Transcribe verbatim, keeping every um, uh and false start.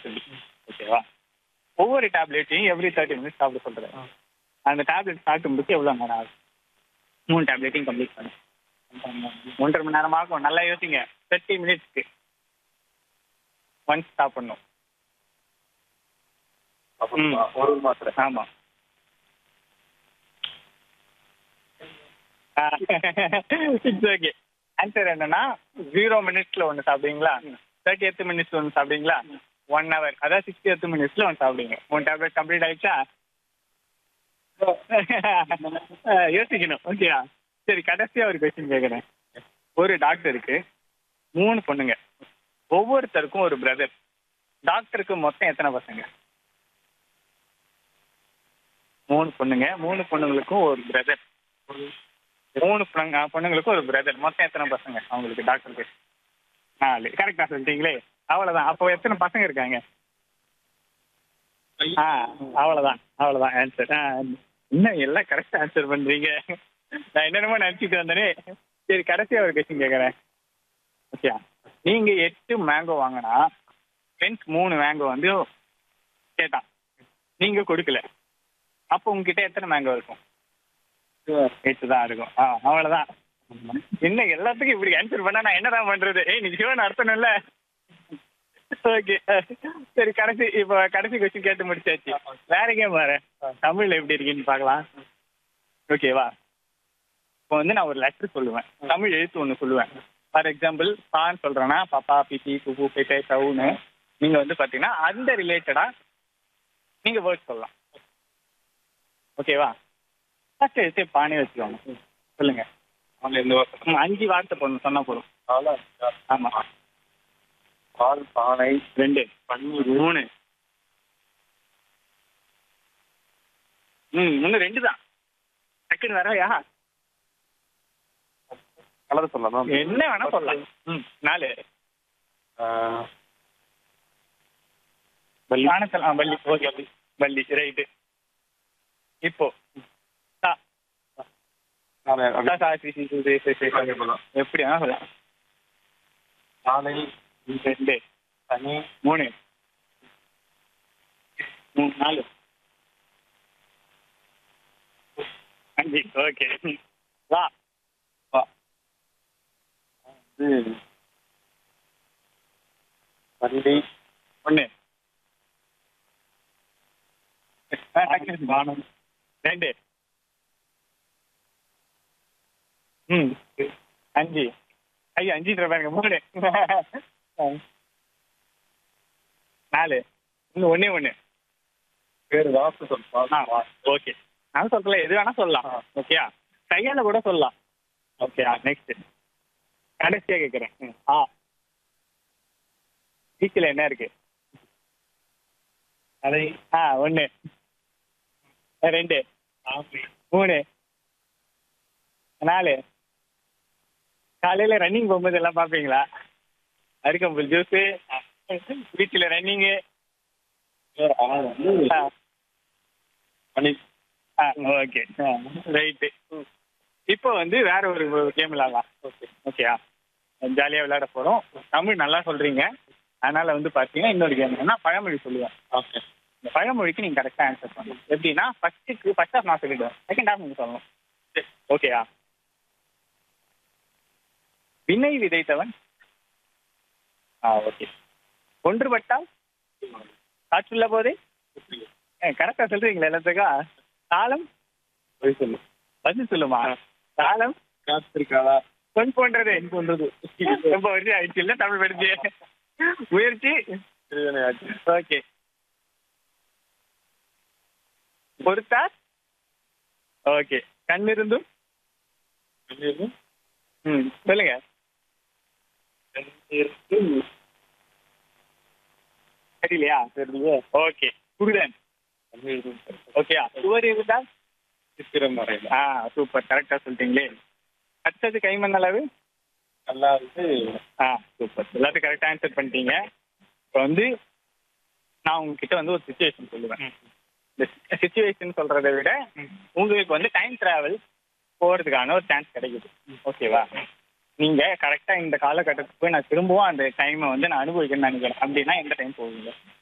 சொல்லி. ஓகேவா? ஒவ்வொரு டேப்லெட்டையும் எவ்ரி தேர்ட்டி மினிட்ஸ் சாப்பிட சொல்கிறேன். அந்த டேப்லெட் சாப்பிடும்போது எவ்வளோ நேரம் ஆகும்? மூணு டேப்லெட்டையும் கம்ப்ளீட் பண்ணு. ஒன்றரை மணி நேரம் ஆகும். நல்லா யோசிங்க. தேர்ட்டி மினிட்ஸ்க்கு ஒன்ஸ் சாப்பிடணும். ம். ஒரு மாத்திரை. ஆமாம். It's okay. ஆன்சர் என்னன்னா ஜீரோ மினிட்ஸில் ஒன்று சாப்பிடுவீங்களா, தேர்ட்டி எத்து மினிட்ஸ் ஒன்று சாப்பிடுவீங்களா, ஒன் ஹவர் அதாவது சிக்ஸ்டி எத்து மினிட்ஸில் ஒன்று சாப்பிடுவீங்க. மூணு டேப்லெட் கம்ப்ளீட் ஆயிடுச்சா? யோசிக்கணும். ஓகேயா? சரி, கடைசியாக ஒரு கொஸ்டின் கேட்குறேன். ஒரு டாக்டருக்கு மூணு பொண்ணுங்க, ஒவ்வொருத்தருக்கும் ஒரு பிரதர். டாக்டருக்கு மொத்தம் எத்தனை பசங்க? மூணு பொண்ணுங்க, மூணு பொண்ணுங்களுக்கும் ஒரு பிரதர். மூணு பொண்ணுங்க பொண்ணுங்களுக்கும் ஒரு பிரதர். மொத்தம் எத்தனை பசங்க அவங்களுக்கு டாக்டருக்கு? நாலு. கரெக்டாக சொல்லிட்டீங்களே. அவ்வளோதான். அப்போ எத்தனை பசங்க இருக்காங்க? ஆ அவ்வளோதான் அவ்வளோதான் ஆன்சர். ஆ இன்னும் எல்லாம் கரெக்டாக ஆன்சர் பண்ணுறீங்க. நான் என்னென்னமோ நினச்சிட்டு வந்தேனே. சரி, கடைசியாக ஒரு கொஸ்டின் கேட்குறேன். ஓகே, நீங்கள் எட்டு மேங்கோ வாங்கினா ஃப்ரெண்ட்ஸ் மூணு மேங்கோ வந்து கேட்டான், நீங்கள் கொடுக்கல. அப்போ உங்ககிட்ட எத்தனை மேங்கோ இருக்கும்? எட்டு தான் இருக்கும். ஆ அவ்வளோதான். என்ன எல்லாத்துக்கும் இப்படி ஆன்சர் பண்ணால் நான் என்னதான் பண்ணுறது? ஏய், நீ சிவன் நடத்தணும்ல. ஓகே, சரி, கடைசி இப்போ கடைசி கொஸ்டின் கேட்டு முடிச்சாச்சு. வேற கேம் வேறு. தமிழில் எப்படி இருக்குன்னு பார்க்கலாம். ஓகேவா? இப்போ வந்து நான் ஒரு லெட்டர் சொல்லுவேன், தமிழ் எழுத்து ஒன்று சொல்லுவேன். ஃபார் எக்ஸாம்பிள் பான்னு சொல்கிறேன்னா பாப்பா, பிபி, குபு, பேட்டை, சவுன்னு. நீங்கள் வந்து பார்த்தீங்கன்னா அந்த ரிலேட்டடாக நீங்கள் வேர்ட் சொல்லலாம். ஓகேவா? ஃபஸ்ட் எழுத்து பானே வச்சுக்கோங்க. சொல்லுங்கள். அவங்க எந்த வருஷம்? அஞ்சு வார்த்தை போடணும், சொன்னால் போதும். ஆமாம். பால், பானை, ரெண்டு, பன்னீர், மூணு. ம் இன்னும் ரெண்டு தான். டக்குன்னு வரலையா? கலர் சொல்லலாம். என்ன வேணா சொல்லலாம். ம் நாலு. பள்ளி. வானத்தில். ஆ பள்ளி. ஓகே, அப்படி பள்ளி. ரைட்டு. இப்போ தா நாளை தா, சா, C, C, C, C, C, C. எப்படி வேணா சொல்லலாம். நாளை, ரெண்டு, தனி, மூணு, மூணு, நாலு, அஞ்சு. ஓகே, வா. வா. இது பள்ளி, ஒன்று, வானம், ரெண்டு, ம் அஞ்சு. ஐயோ, அஞ்சுன்ற பாருங்க. மூணு, நாலு, இன்னும் ஒன்றே ஒன்று. பேர் வாசு சொல்லுவா. ஆ ஓகே, நான் சொல்லல, எது வேணா சொல்லலாம். ஓகேயா? கையால் கூட சொல்லலாம். ஓகேயா? நெக்ஸ்ட் கடைசியாக கேட்குறேன். ம் ஆ பீச்சில் என்ன இருக்கு? அதை ஆ ஒன்று, ரெண்டு, மூணு, நாலு. காலையில் ரன்னிங் போகும்போது எல்லாம் பார்ப்பீங்களா? அருகம்புல் ஜூஸு, பீச்சில் ரன்னிங்கு. ஆ பனி. ஆ ஓகே, ஆ ரைட்டு. இப்போ வந்து வேற ஒரு கேம் விளாடலாம். ஓகே ஓகேயா? ஜாலியாக விளையாட போகிறோம். தமிழ் நல்லா சொல்கிறீங்க, அதனால் வந்து பார்த்தீங்கன்னா இன்னொரு கேம் என்னன்னா பழமொழி சொல்லுவேன். ஓகே. இந்த பழமொழிக்கு நீங்கள் கரெக்டாக ஆன்சர் பண்ணணும். எப்படின்னா ஃபஸ்ட்டுக்கு ஃபஸ்ட் ஹாஃப் நான் சொல்லிவிடுவேன், செகண்ட் ஹாஃப் நீங்கள் சொல்லணும். ஓகேயா? வினை விதைத்தவன். ஆ ஓகே. ஒன்றுபட்டால் காற்றுள்ள போதே. கரெக்டாக சொல்கிறீங்களா எல்லாத்துக்கா? காலம் போய் சொல்லு. பதில் சொல்லுமா? காலம் காத்திருக்காதா? பொன் போன்றது. என்ன பண்றது? ரொம்ப வருஷம் ஆயிடுச்சு இல்லை தமிழ் படிச்சு. முயற்சி. ஓகே. பொறுத்தார். ஓகே. கண்ணிருந்தும். ம் சொல்லுங்க. தெரியலையா? தெரியலையே. ஓகே. குருடன். ஓகேயா? சுவர் இருந்தால் சித்திரம் வரையில. ஆ சூப்பர், கரெக்டாக சொல்லிட்டீங்களே. அடுத்தது கைமண் அளவு. நல்லா இருக்கு. ஆ சூப்பர், எல்லாத்தையும் கரெக்டாக ஆன்சர் பண்ணிட்டீங்க. இப்போ வந்து நான் உங்ககிட்ட வந்து ஒரு சுச்சுவேஷன் சொல்லுவேன். இந்த சுச்சுவேஷன் சொல்கிறத விட உங்களுக்கு வந்து டைம் ட்ராவல் போகிறதுக்கான ஒரு சான்ஸ் கிடைக்குது. ஓகேவா? நீங்கள் கரெக்டாக இந்த காலகட்டத்துக்கு போய் நான் திரும்பவும் அந்த டைமை வந்து நான் அனுபவிக்கணும்னு நினைக்கிறேன் அப்படின்னா எந்த டைம் போவீங்க?